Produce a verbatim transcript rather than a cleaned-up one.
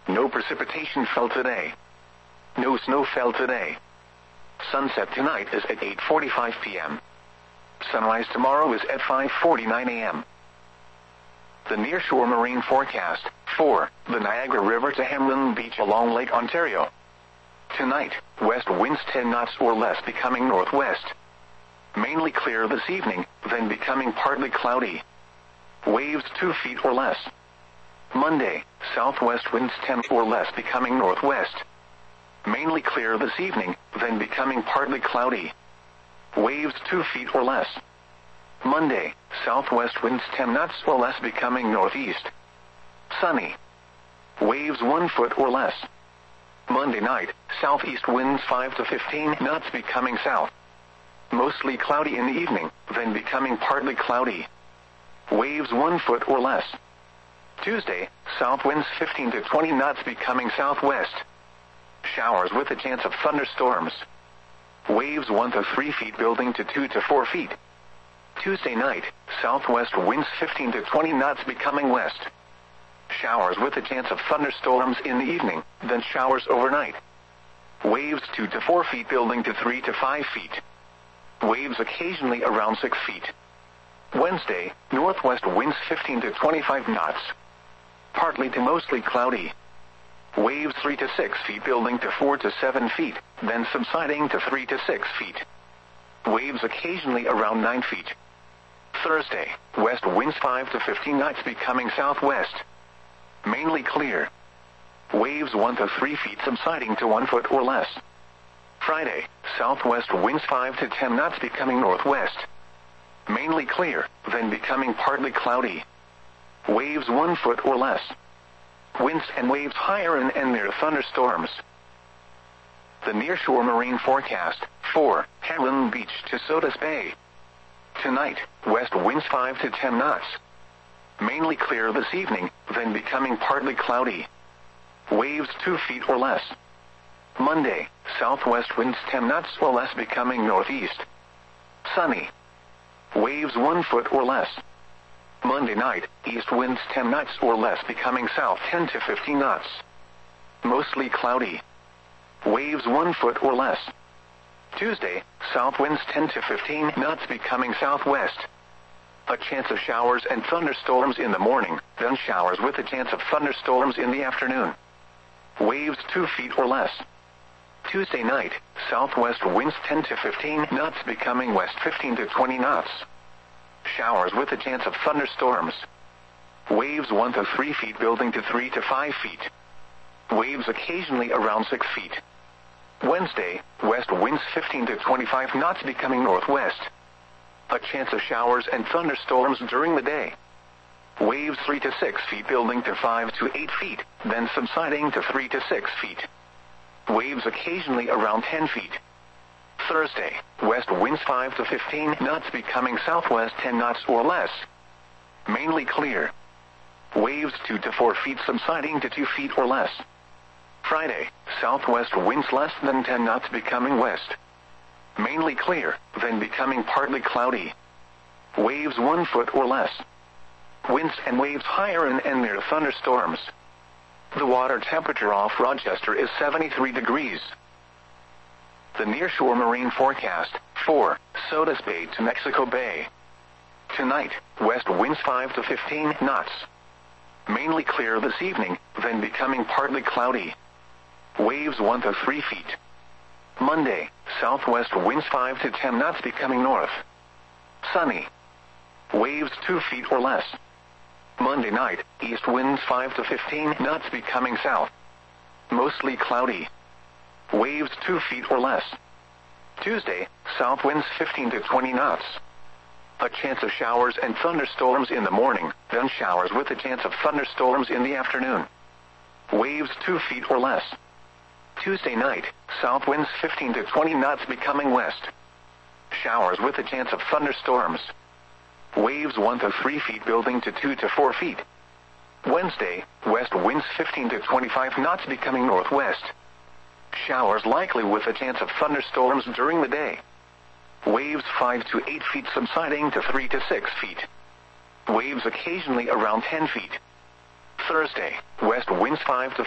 No precipitation fell today. No snow fell today. Sunset tonight is at eight forty-five p m Sunrise tomorrow is at five forty-nine a m The nearshore marine forecast. four. The Niagara River to Hamlin Beach along Lake Ontario. Tonight, west winds ten knots or less becoming northwest. Mainly clear this evening, then becoming partly cloudy. Waves two feet or less. Monday, southwest winds ten or less becoming northwest. Mainly clear this evening, then becoming partly cloudy. Waves two feet or less. Monday, southwest winds ten knots or less becoming northeast. Sunny. Waves one foot or less. Monday night, southeast winds five to fifteen knots becoming south. Mostly cloudy in the evening, then becoming partly cloudy. Waves one foot or less. Tuesday, south winds fifteen to twenty knots becoming southwest. Showers with a chance of thunderstorms. Waves one to three feet building to two to four feet. Tuesday night, southwest winds fifteen to twenty knots becoming west. Showers with a chance of thunderstorms in the evening, then showers overnight. Waves two to four feet building to three to five feet. Waves occasionally around six feet. Wednesday, northwest winds fifteen to twenty-five knots. Partly to mostly cloudy. Waves three to six feet building to four to seven feet, then subsiding to three to six feet. Waves occasionally around nine feet. Thursday, west winds five to fifteen knots becoming southwest. Mainly clear. Waves one to three feet subsiding to one foot or less. Friday, southwest winds five to ten knots becoming northwest. Mainly clear, then becoming partly cloudy. Waves one foot or less. Winds and waves higher and, and near thunderstorms. The nearshore marine forecast. four. Hamlin Beach to Sodus Bay. Tonight, west winds five to ten knots. Mainly clear this evening, then becoming partly cloudy. Waves two feet or less. Monday, southwest winds ten knots or less becoming northeast. Sunny. Waves one foot or less. Monday night, east winds ten knots or less becoming south ten to fifteen knots. Mostly cloudy. Waves one foot or less. Tuesday, south winds ten to fifteen knots becoming southwest. A chance of showers and thunderstorms in the morning, then showers with a chance of thunderstorms in the afternoon. Waves two feet or less. Tuesday night, southwest winds ten to fifteen knots becoming west fifteen to twenty knots. Showers with a chance of thunderstorms. Waves one to three feet building to three to five feet. Waves occasionally around six feet. Wednesday, west winds fifteen to twenty-five knots becoming northwest. A chance of showers and thunderstorms during the day. Waves three to six feet building to five to eight feet, then subsiding to three to six feet. Waves occasionally around ten feet. Thursday, west winds five to fifteen knots becoming southwest ten knots or less. Mainly clear. Waves two to four feet subsiding to two feet or less. Friday, southwest winds less than ten knots becoming west. Mainly clear, then becoming partly cloudy. Waves one foot or less. Winds and waves higher and, and near thunderstorms. The water temperature off Rochester is seventy-three degrees. The nearshore marine forecast. four. Sodus Bay to Mexico Bay. Tonight, west winds five to fifteen knots. Mainly clear this evening, then becoming partly cloudy. Waves one to three feet. Monday, southwest winds five to ten knots becoming north. Sunny. Waves two feet or less. Monday night, east winds five to fifteen knots becoming south. Mostly cloudy. Waves two feet or less. Tuesday, south winds fifteen to twenty knots. A chance of showers and thunderstorms in the morning, then showers with a chance of thunderstorms in the afternoon. Waves two feet or less. Tuesday night, south winds fifteen to twenty knots becoming west. Showers with a chance of thunderstorms. Waves one to three feet building to two to four feet. Wednesday, west winds fifteen to twenty-five knots becoming northwest. Showers likely with a chance of thunderstorms during the day. Waves five to eight feet subsiding to three to six feet. Waves occasionally around ten feet. Thursday, west winds five to